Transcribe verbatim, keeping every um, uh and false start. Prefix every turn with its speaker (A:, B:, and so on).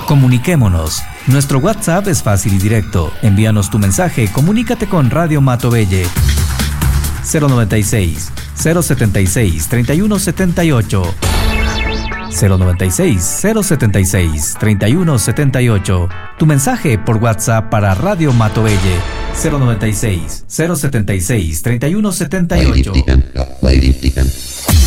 A: Comuniquémonos. Nuestro WhatsApp es fácil y directo. Envíanos tu mensaje, comunícate con Radio Matovelle. cero noventa y seis, cero setenta y seis, treinta y uno setenta y ocho. cero noventa y seis, cero setenta y seis, treinta y uno setenta y ocho. Tu mensaje por WhatsApp para Radio Matovelle. cero noventa y seis, cero setenta y seis, treinta y uno setenta y ocho.